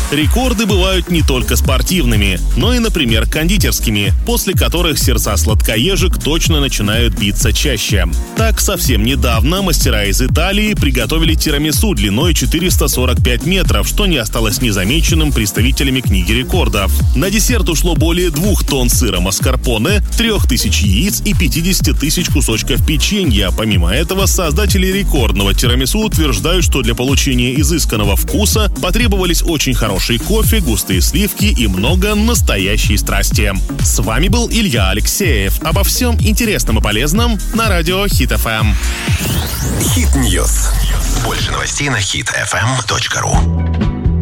Рекорды бывают не только спортивными, но и, например, кондитерскими, после которых сердца сладкоежек точно начинают биться чаще. Так, совсем недавно мастера из Италии приготовили тирамису длиной 445 метров, что не осталось незамеченным представителями книги рекордов. На десерт ушло более 2 тонн сыра маскарпоне, 3000 яиц и 50 тысяч кусочков печенья. Помимо этого, создатели рекордного тирамису утверждают, что для получения изысканного вкуса потребовались очень хороший кофе, густые сливки и много настоящей страсти. С вами был Илья Алексеев. Обо всем интересном и полезном на радио Hit FM. Hit News. Больше новостей на hitfm.ru.